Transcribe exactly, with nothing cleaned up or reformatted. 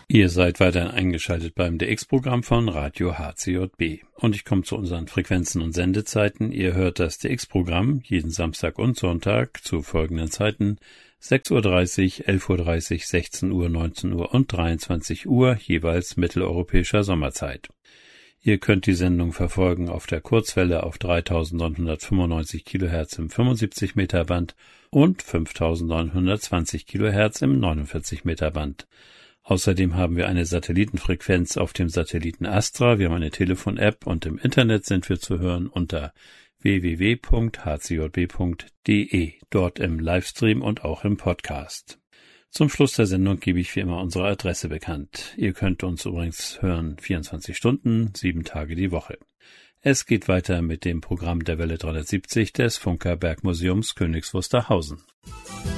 Ihr seid weiterhin eingeschaltet beim D X-Programm von Radio H C J B. Und ich komme zu unseren Frequenzen und Sendezeiten. Ihr hört das D X-Programm jeden Samstag und Sonntag zu folgenden Zeiten: sechs Uhr dreißig, elf Uhr dreißig, sechzehn Uhr, neunzehn Uhr und dreiundzwanzig Uhr, jeweils mitteleuropäischer Sommerzeit. Ihr könnt die Sendung verfolgen auf der Kurzwelle auf dreitausendneunhundertfünfundneunzig Kilohertz im fünfundsiebzig Meter Band und fünftausendneunhundertzwanzig Kilohertz im neunundvierzig Meter Band. Außerdem haben wir eine Satellitenfrequenz auf dem Satelliten Astra, wir haben eine Telefon-App und im Internet sind wir zu hören unter w w w punkt h c j b punkt d e, dort im Livestream und auch im Podcast. Zum Schluss der Sendung gebe ich wie immer unsere Adresse bekannt. Ihr könnt uns übrigens hören vierundzwanzig Stunden, sieben Tage die Woche. Es geht weiter mit dem Programm der Welle dreihundertsiebzig des Funker Bergmuseums Königs Wusterhausen.